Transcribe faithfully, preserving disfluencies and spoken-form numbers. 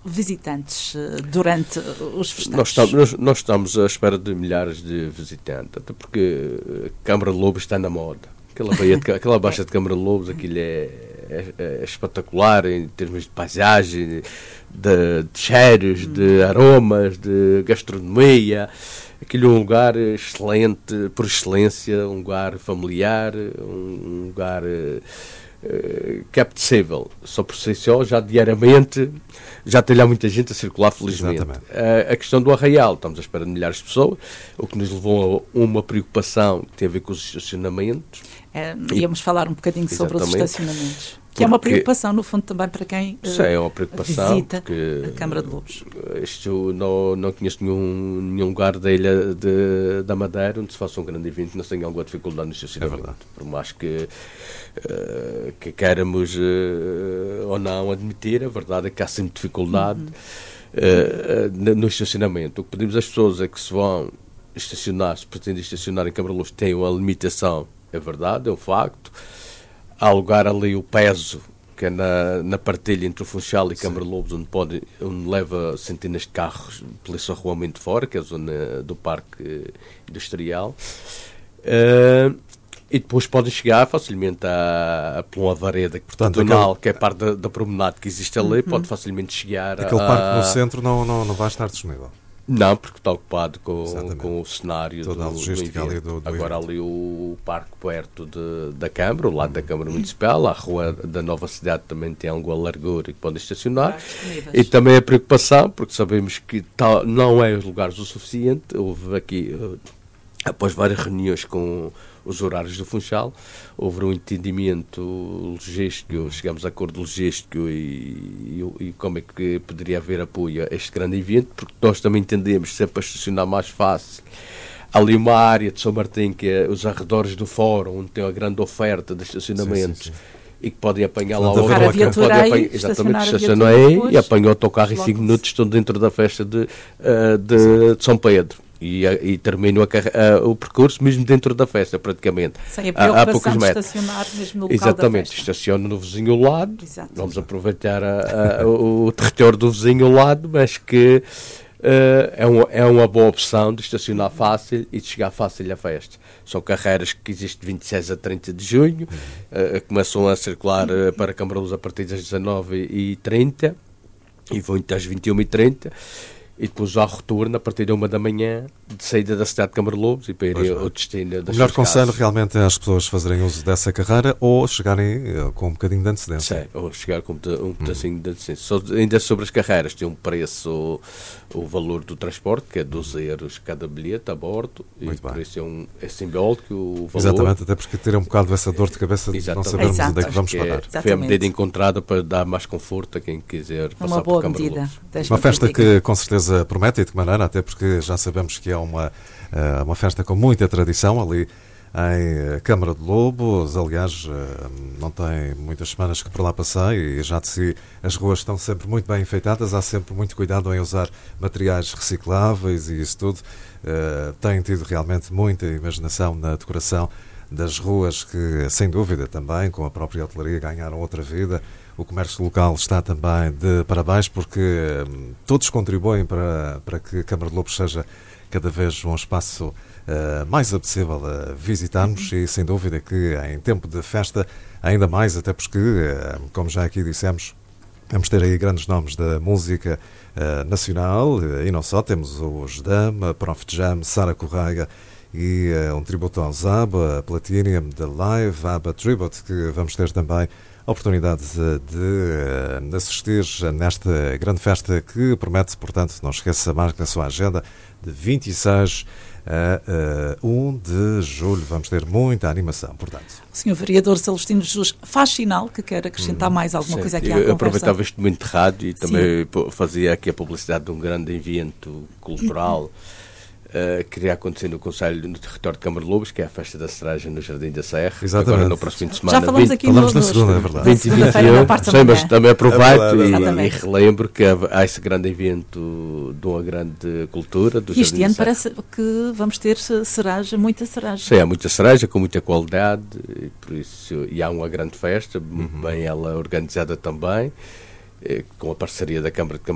visitantes durante os festejos? Nós estamos, nós, nós estamos à espera de milhares de visitantes, até porque a Câmara de Lobos está na moda. Aquela, baía de, aquela baixa de Câmara de Lobos, aquilo é, é, é espetacular em termos de paisagem, de, de cheiros, hum. de aromas, de gastronomia. Aquilo é um lugar excelente, por excelência, um lugar familiar, um, um lugar uh, uh, que é apetecível. Só por si só, já diariamente, já tem lá muita gente a circular, felizmente. Uh, a questão do Arraial, estamos à espera de milhares de pessoas, o que nos levou a uma preocupação que tem a ver com os estacionamentos. É, íamos e, falar um bocadinho sobre os estacionamentos. Que é uma preocupação, no fundo, também para quem uh, é uma preocupação, visita a Câmara de Lobos. Isto, não, não conheço nenhum, nenhum lugar da ilha de, da Madeira onde se faça um grande evento que não tenha alguma dificuldade no estacionamento. É Por mais que, uh, que queiramos uh, ou não admitir, a verdade é que há sempre dificuldade uhum. uh, no estacionamento. O que pedimos às pessoas é que se vão estacionar, se pretendem estacionar em Câmara de Lobos, tenham a limitação, é verdade, é um facto. Há lugar ali o Peso, que é na, na partilha entre o Funchal e Câmara de Lobos, onde, pode, onde leva centenas de carros pelo arruamento fora, que é a zona do Parque Industrial. Uh, e depois podem chegar facilmente a, a Plum Avareda, que, portanto, aquele, que é parte da, da promenade que existe ali, uhum. pode facilmente chegar aquele a... Aquele parque no centro não, não, não vai estar disponível. Não, porque está ocupado com, com o cenário toda do, a logística do ali do, do Agora evento. Ali o parque perto de, da Câmara, o lado hum. da Câmara Municipal, a rua da Nova Cidade também tem alguma largura e que podem estacionar. E também a preocupação, porque sabemos que tal, não é os lugares o suficiente. Houve aqui, após várias reuniões com os horários do Funchal, houve um entendimento logístico, chegamos a acordo logístico e, e, e como é que poderia haver apoio a este grande evento, porque nós também entendemos que é para estacionar mais fácil. Há ali uma área de São Martim, que é os arredores do fórum, onde tem uma grande oferta de estacionamentos, sim, sim, sim. e que podem apanhar lá o autocarro. Exatamente, estacionam aí e apanham o autocarro em cinco minutos, estão dentro da festa de, uh, de, de São Pedro. E, e termino a, a, o percurso mesmo dentro da festa, praticamente. Sem a preocupação de estacionar mesmo no local Exatamente, da festa. Estaciono no vizinho ao lado, Exatamente. Vamos aproveitar a, a, o, o território do vizinho ao lado, mas que uh, é, uma, é uma boa opção de estacionar fácil e de chegar fácil à festa. São carreiras que existem de vinte e seis a trinta de junho, uh, começam a circular uh, para Câmara de Lobos a partir das dezanove e trinta e vão até às vinte e uma e trinta. E depois há retorno a partir de uma da manhã de saída da cidade de Câmara de Lobos e para ir ao destino das O melhor conselho realmente é as pessoas fazerem uso dessa carreira ou chegarem uh, com um bocadinho de antecedência. Sim, ou chegar com um pedacinho hum. de antecedência. Só, ainda sobre as carreiras, tem um preço, o, o valor do transporte, que é doze euros cada bilhete a bordo. Muito e bem. Por isso é, um, é simbólico o valor. Exatamente, até porque ter um bocado dessa dor de cabeça de não sabermos Exato. onde é que vamos que parar. É, foi a medida encontrada para dar mais conforto a quem quiser passar uma boa por Câmara medida. de Lobos. Uma festa que com certeza promete e de que maneira, até porque já sabemos que é uma, uma festa com muita tradição ali em Câmara de Lobos. Aliás, não tem muitas semanas que por lá passei e já de si as ruas estão sempre muito bem enfeitadas, há sempre muito cuidado em usar materiais recicláveis e isso tudo. Tem tido realmente muita imaginação na decoração das ruas que, sem dúvida, também com a própria hotelaria ganharam outra vida. O comércio local está também de parabéns porque hum, todos contribuem para, para que a Câmara de Lobos seja cada vez um espaço uh, mais apetecível a visitarmos e sem dúvida que em tempo de festa ainda mais, até porque, uh, como já aqui dissemos, vamos ter aí grandes nomes da música uh, nacional uh, e não só, temos o Jedam, a Prof Jam, Sara Correia e uh, um tributo ao Zaba, a Platinum, The Live, ABBA Tribute, que vamos ter também a oportunidade de, de assistir nesta grande festa que promete, portanto, não esqueça, marque na sua agenda, de vinte e seis a um de julho. Vamos ter muita animação, portanto. O senhor Vereador Celestino Jesus faz sinal que quer acrescentar hum, mais alguma sim, coisa aqui à eu conversa. Aproveitava este momento de rádio e também sim. fazia aqui a publicidade de um grande evento cultural Uh, que iria acontecer no Conselho, no território de Câmara de Lobos, que é a Festa da Cereja no Jardim da Serra. Exatamente. Agora no próximo fim de semana. Já falamos aqui falamos no, na segunda, é verdade. vinte e vinte e um, sim, mas também aproveito é e, e relembro que há esse grande evento de uma grande cultura do e este Jardim ano da Serra. parece que vamos ter cereja, muita cereja. Sim, há muita cereja, com muita qualidade, e, por isso, e há uma grande festa, muito uhum. bem ela organizada também, com a parceria da Câmara de